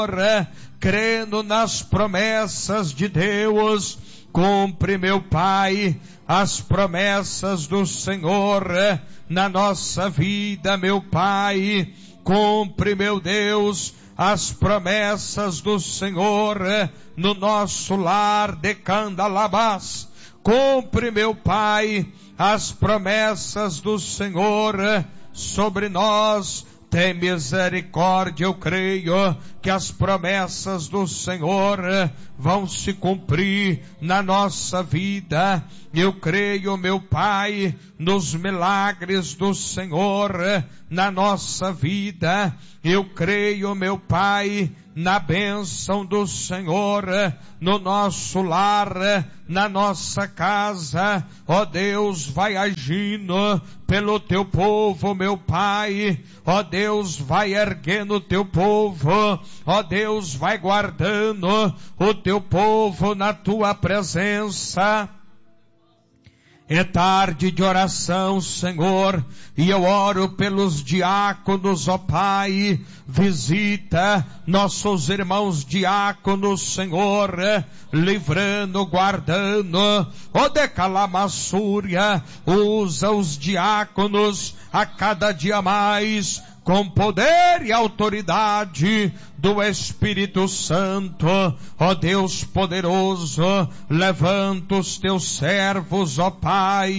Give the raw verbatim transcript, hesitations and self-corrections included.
crendo nas promessas de Deus. Cumpre, meu Pai, as promessas do Senhor na nossa vida, meu Pai. Cumpre, meu Deus, as promessas do Senhor no nosso lar de Candalabás. Cumpre, meu Pai, as promessas do Senhor sobre nós. Tem misericórdia, eu creio que as promessas do Senhor vão se cumprir na nossa vida. Eu creio, meu Pai, nos milagres do Senhor na nossa vida. Eu creio, meu Pai, na bênção do Senhor no nosso lar, na nossa casa. Ó Deus, vai agindo pelo teu povo, meu Pai. Ó Deus, vai erguendo o teu povo. Ó Deus, vai guardando o teu povo na tua presença. É tarde de oração, Senhor, e eu oro pelos diáconos, ó Pai. Visita nossos irmãos diáconos, Senhor, livrando, guardando. Ó Decalamassúria, usa os diáconos a cada dia mais, com poder e autoridade do Espírito Santo. Ó Deus poderoso, levanta os teus servos, ó Pai,